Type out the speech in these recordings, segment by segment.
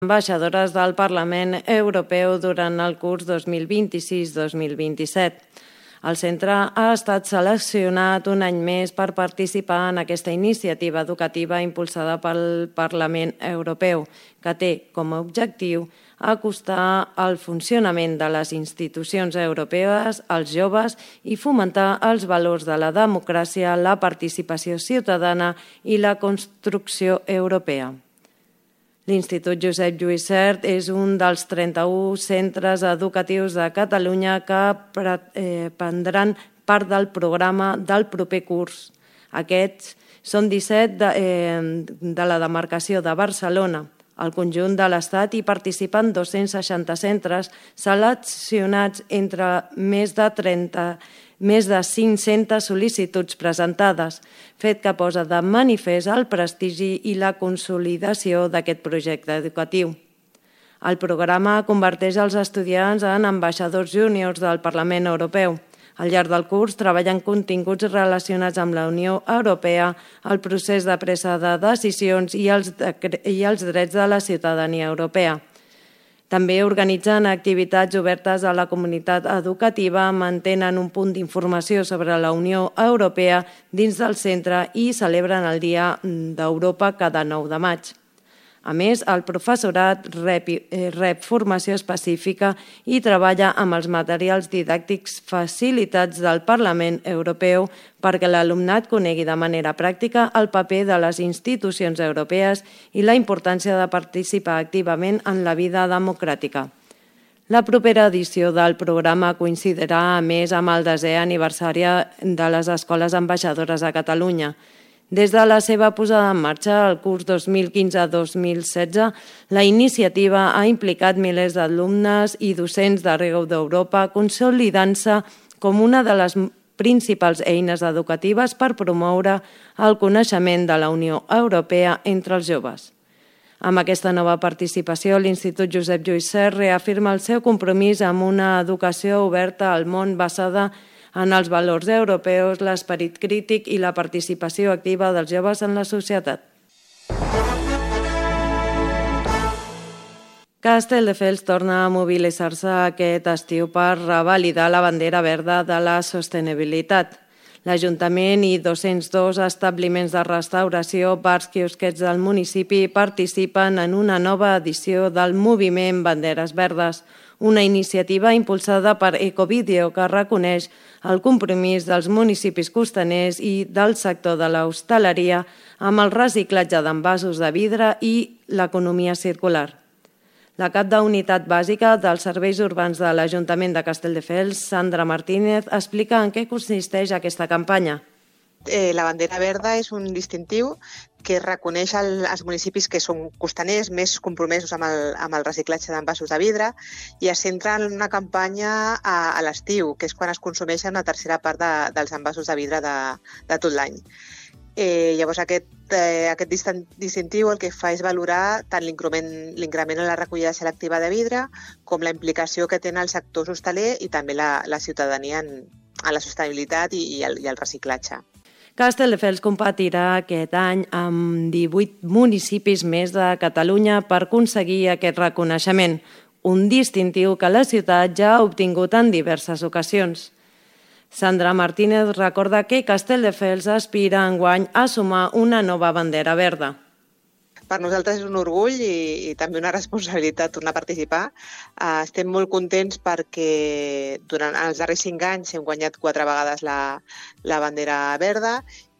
ambaixadores del Parlament Europeu durant el curs 2026-2027. El centre ha estat seleccionat un any més per participar en aquesta iniciativa educativa impulsada pel Parlament Europeu, que té com a objectiu acostar el funcionament de les institucions europees als joves i fomentar els valors de la democràcia, la participació ciutadana i la construcció europea. L'Institut Josep Lluís Sert és un dels 31 centres educatius de Catalunya que prendran part del programa del proper curs. Aquests són 17 de la demarcació de Barcelona, al conjunt de l'Estat hi participen 260 centres seleccionats entre més de 500 sol·licituds presentades, fet que posa de manifest el prestigi i la consolidació d'aquest projecte educatiu. El programa converteix els estudiants en ambaixadors júniors del Parlament Europeu. Al llarg del curs treballen continguts relacionats amb la Unió Europea, el procés de presa de decisions i els drets de la ciutadania europea. També organitzen activitats obertes a la comunitat educativa, mantenen un punt d'informació sobre la Unió Europea dins del centre i celebren el Dia d'Europa cada 9 de maig. A més, el professorat rep formació específica i treballa amb els materials didàctics facilitats del Parlament Europeu perquè l'alumnat conegui de manera pràctica el paper de les institucions europees i la importància de participar activament en la vida democràtica. La propera edició del programa coincidirà, a més, amb el 10è aniversari de les escoles ambaixadores a Catalunya. Des de la seva posada en marxa, el curs 2015-2016, la iniciativa ha implicat milers d'alumnes i docents d'arreu d'Europa, consolidant-se com una de les principals eines educatives per promoure el coneixement de la Unió Europea entre els joves. Amb aquesta nova participació, l'Institut Josep Lluís Sert reafirma el seu compromís amb una educació oberta al món basada en els valors europeus, l'esperit crític i la participació activa dels joves en la societat. Castelldefels torna a mobilitzar-se aquest estiu per revalidar la bandera verda de la sostenibilitat. L'Ajuntament i 202 establiments de restauració, bars, quiosquets del municipi participen en una nova edició del moviment Banderes Verdes, una iniciativa impulsada per Ecovideo que reconeix el compromís dels municipis costaners i del sector de l'hostaleria amb el reciclatge d'envasos de vidre i l'economia circular. La cap d'unitat bàsica dels serveis urbans de l'Ajuntament de Castelldefels, Sandra Martínez, explica en què consisteix aquesta campanya. La bandera verda és un distintiu que reconeix els municipis que són costaners, més compromesos amb el reciclatge d'envasos de vidre i es centra en una campanya a l'estiu, que és quan es consumeixen una tercera part dels envasos de vidre de tot l'any. Llavors aquest distintiu el que fa és valorar tant l'increment en la recollida selectiva de vidre com la implicació que té en el sector hostaler i també la ciutadania en la sostenibilitat i el reciclatge. Castelldefels competirà aquest any amb 18 municipis més de Catalunya per aconseguir aquest reconeixement, un distintiu que la ciutat ja ha obtingut en diverses ocasions. Sandra Martínez recorda que Castelldefels aspira enguany a sumar una nova bandera verda. Per nosaltres és un orgull i també una responsabilitat tornar a participar. Estem molt contents perquè durant els darrers 5 anys hem guanyat 4 vegades la bandera verda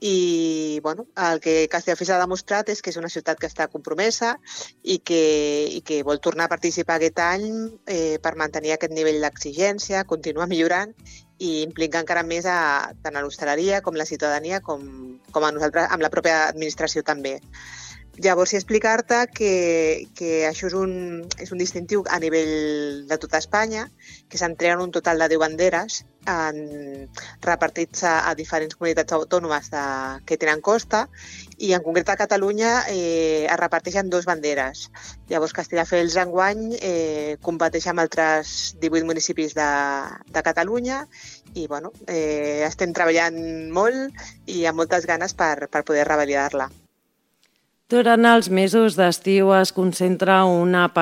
i el que Castelldefels ha demostrat és que és una ciutat que està compromesa i que vol tornar a participar aquest any per mantenir aquest nivell d'exigència, continuar millorant i implicar encara més tant a l'hostaleria com la ciutadania com a nosaltres, amb la pròpia administració també. Llavors, explicar-te que això és un distintiu a nivell de tota Espanya, que s'entreguen un total de 10 banderes repartits a diferents comunitats autònomes que tenen costa i en concret a Catalunya es reparteixen 2 banderes. Llavors, Castelldefels enguany competeix amb altres 18 municipis de Catalunya i estem treballant molt i amb moltes ganes per poder revalidar-la. Durant els mesos d'estiu es concentra una